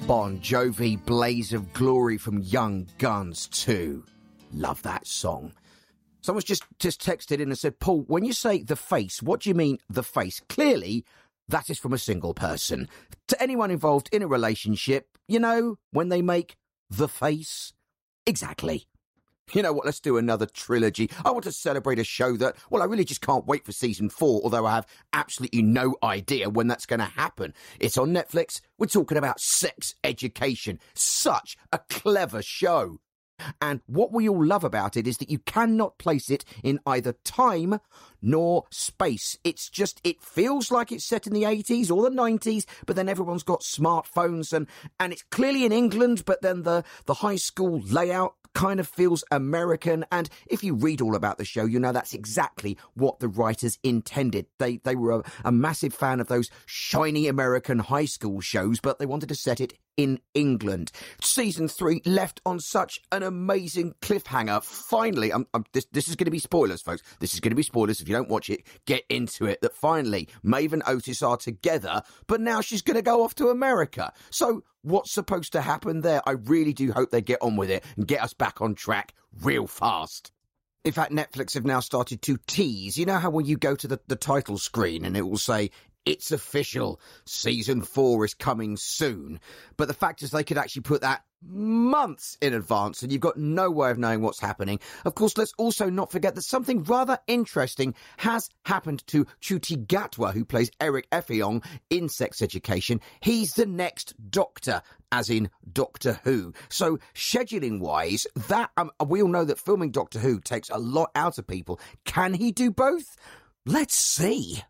Bon Jovi, Blaze of Glory from Young Guns 2. Love that song. Someone's just texted in and said, Paul, when you say the face, what do you mean the face? Clearly, that is from a single person. To anyone involved in a relationship, you know, when they make the face? Exactly. You know what, let's do another trilogy. I want to celebrate a show that, well, I really just can't wait for season 4, although I have absolutely no idea when that's going to happen. It's on Netflix. We're talking about Sex Education. Such a clever show. And what we all love about it is that you cannot place it in either time nor space. It's just, it feels like it's set in the 80s or the 90s, but then everyone's got smartphones and it's clearly in England, but then the high school layout kind of feels American. And if you read all about the show, you know that's exactly what the writers intended. They were a massive fan of those shiny American high school shows, but they wanted to set it in England. Season 3 left on such an amazing cliffhanger. Finally, this is going to be spoilers, folks. This is going to be spoilers. If you don't watch it, get into it. That finally, Maeve and Otis are together, but now she's going to go off to America. So what's supposed to happen there? I really do hope they get on with it and get us back on track real fast. In fact, Netflix have now started to tease. You know how when you go to the title screen and it will say, it's official, season 4 is coming soon. But the fact is they could actually put that months in advance and you've got no way of knowing what's happening. Of course, let's also not forget that something rather interesting has happened to Ncuti Gatwa, who plays Eric Effiong in Sex Education. He's the next Doctor, as in Doctor Who. So scheduling-wise, that we all know that filming Doctor Who takes a lot out of people. Can he do both? Let's see.